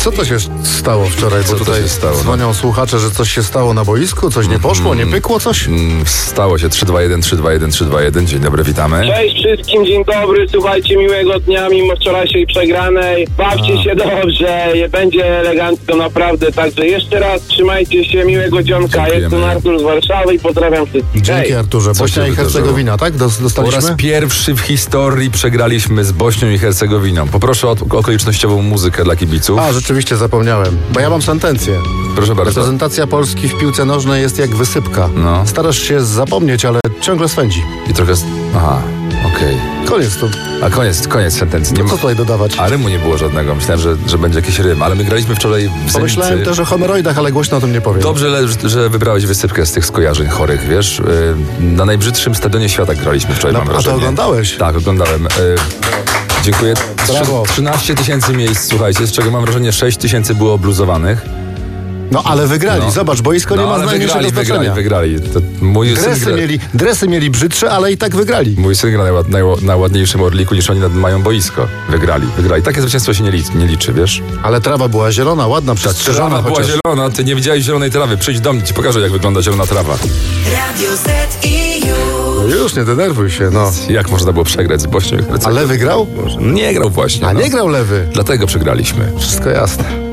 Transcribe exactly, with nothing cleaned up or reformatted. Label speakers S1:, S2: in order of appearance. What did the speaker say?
S1: Co to się stało wczoraj? Bo
S2: Co to
S1: tutaj
S2: się stało, no?
S1: dzwonią słuchacze, że coś się stało na boisku, coś nie poszło, nie pykło coś?
S2: Mm, Stało się trzy dwa jeden, trzy dwa jeden, trzy dwa jeden. Dzień dobry, witamy.
S3: Cześć wszystkim, dzień dobry, słuchajcie, miłego dnia mimo wczorajszej przegranej. Bawcie
S2: A.
S3: się dobrze, będzie elegancko naprawdę, także jeszcze raz trzymajcie się, miłego dzionka.
S2: Dziękujemy.
S3: Jestem Artur z Warszawy i pozdrawiam wszystkich.
S1: Dzięki
S3: Hej.
S1: Arturze.
S2: Co
S1: Bośnia
S2: się
S1: i Hercegowina, tak? Dos-
S2: Po
S1: Dostaliśmy?
S2: raz pierwszy w historii przegraliśmy z Bośnią i Hercegowiną. Poproszę o okolicznościową muzykę dla kibiców.
S1: A, rzeczywiście zapomniałem, bo ja mam sentencję.
S2: Proszę bardzo.
S1: Reprezentacja Polski w piłce nożnej jest jak wysypka.
S2: No.
S1: Starasz się zapomnieć, ale ciągle swędzi.
S2: I trochę... s- Aha, okej.
S1: Koniec to.
S2: A koniec, koniec sentencji. Nie
S1: To
S2: ma...
S1: co tutaj dodawać?
S2: A rymu nie było żadnego. Myślałem, że, że będzie jakiś rym, ale my graliśmy wczoraj w
S1: Pomyślałem
S2: Zenicy.
S1: też o hemoroidach, ale głośno o tym nie powiem.
S2: Dobrze, le- że wybrałeś wysypkę z tych skojarzeń chorych, wiesz? Yy, Na najbrzydszym stadionie świata graliśmy wczoraj,
S1: No,
S2: mam
S1: a to
S2: wrażenie.
S1: oglądałeś?
S2: Tak, oglądałem. Yy, Dziękuję.
S1: Brawo.
S2: Trzy- trzynaście tysięcy miejsc, słuchajcie, z czego mam wrażenie sześć tysięcy było obluzowanych.
S1: No ale wygrali,
S2: No.
S1: zobacz, boisko nie
S2: No,
S1: ma
S2: ale
S1: najmniejszego
S2: wygrali,
S1: znaczenia.
S2: wygrali, wygrali. To mój, syn
S1: Dresy
S2: gra,
S1: mieli, dresy mieli brzydsze, ale i tak wygrali.
S2: mój syn gra na, na, na ładniejszym Orliku niż oni nad- mają boisko. Wygrali, wygrali. Takie zwycięstwo się nie liczy, nie liczy, wiesz?
S1: Ale trawa była zielona, ładna,
S2: Ta
S1: przestrzeżona
S2: trawa była
S1: chociaż.
S2: zielona, ty nie widziałeś zielonej trawy. Przyjdź do mnie, ci pokażę, jak wygląda zielona trawa.
S4: Radio Z i już.
S1: No już, nie denerwuj się, no.
S2: Jak można było przegrać z Bośnią i
S1: A
S2: Hercegowiną?
S1: lewy grał?
S2: Nie grał właśnie.
S1: A
S2: no.
S1: nie grał lewy.
S2: Dlatego przegraliśmy.
S1: Wszystko jasne.